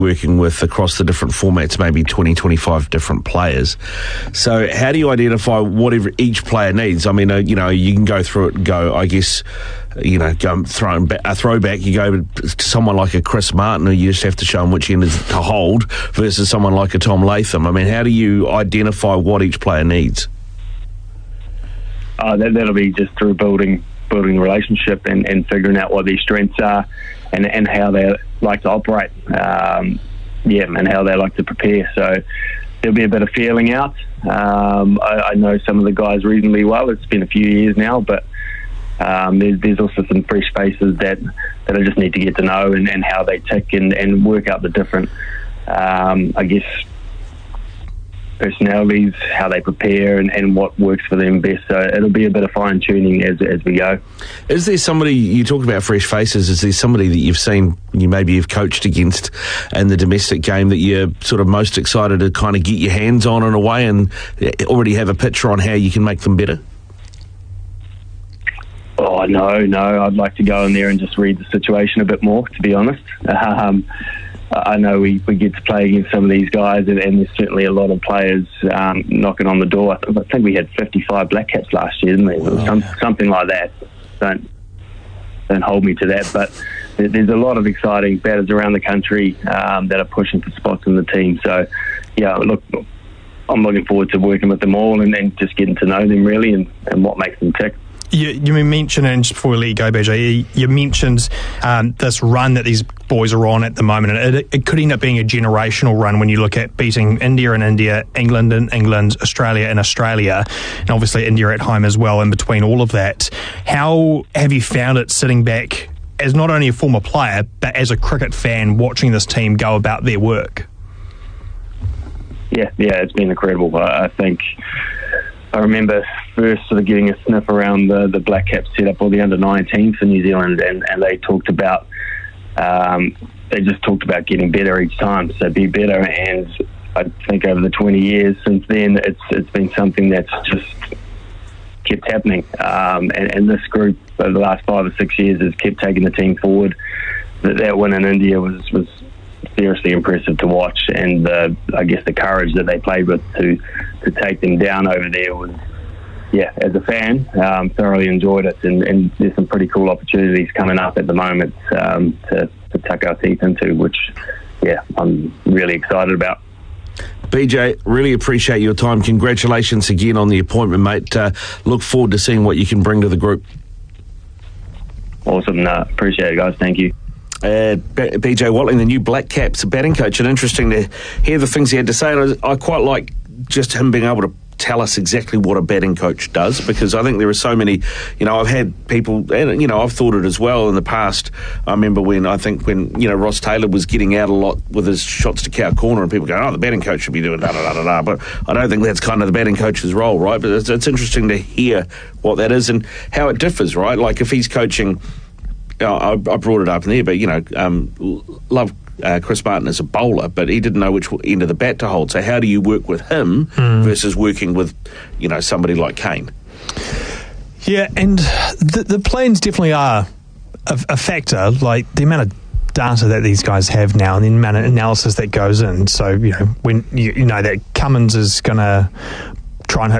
working with across the different formats, maybe 20, 25 different players. So how do you identify whatever each player needs? I mean, you can go through it and go, I guess, go a throwback, you go to someone like a Chris Martin, who you just have to show him which end is to hold, versus someone like a Tom Latham. I mean, how do you identify what each player needs? That'll be just through building a relationship and figuring out what their strengths are and how they like to operate, and how they like to prepare. So there'll be a bit of feeling out. I know some of the guys reasonably well. It's been a few years now, but there's also some fresh faces that I just need to get to know and how they tick and work out the different, personalities, how they prepare and what works for them best. So it'll be a bit of fine-tuning as we go. Is there somebody, you talk about fresh faces, is there somebody that you've seen, you've coached against in the domestic game that you're sort of most excited to kind of get your hands on in a way and already have a picture on how you can make them better? Oh, no. I'd like to go in there and just read the situation a bit more, to be honest. I know we get to play against some of these guys, and there's certainly a lot of players knocking on the door. I think we had 55 Black Caps last year, didn't we? Wow. Something like that. Don't hold me to that, but there's a lot of exciting batters around the country that are pushing for spots in the team. So, look, I'm looking forward to working with them all and just getting to know them really and what makes them tick. You mentioned, and just before we let you go, BJ, you mentioned this run that these boys are on at the moment, and it could end up being a generational run when you look at beating India in India, England in England, Australia in Australia, and obviously India at home as well in between all of that. How have you found it sitting back as not only a former player, but as a cricket fan watching this team go about their work? Yeah, it's been incredible. I think I remember first sort of getting a sniff around the Black Caps setup or the under-19 for New Zealand, and they talked about getting better each time, so be better. And I think over the 20 years since then, it's been something that's just kept happening. And this group over the last 5 or 6 years has kept taking the team forward. That win in India was seriously impressive to watch, and I guess the courage that they played with to take them down over there was, as a fan, thoroughly enjoyed it, and there's some pretty cool opportunities coming up at the moment to tuck our teeth into, which I'm really excited about. BJ, really appreciate your time. Congratulations again on the appointment, mate. Look forward to seeing what you can bring to the group. Awesome. Appreciate it, guys. Thank you. BJ Watling, the new Black Caps batting coach, and interesting to hear the things he had to say. And I quite like just him being able to tell us exactly what a batting coach does, because I think there are so many, I've had people, and I've thought it as well in the past. I remember when Ross Taylor was getting out a lot with his shots to cow corner, and people go, the batting coach should be doing da-da-da-da-da, but I don't think that's kind of the batting coach's role, right? But it's interesting to hear what that is and how it differs, right? Like if he's coaching, I brought it up in there, but love Chris Martin as a bowler, but he didn't know which end of the bat to hold. So how do you work with him versus working with somebody like Kane? Yeah, and the plans definitely are a factor, like the amount of data that these guys have now and the amount of analysis that goes in. So when you know that Cummins is going to try and hit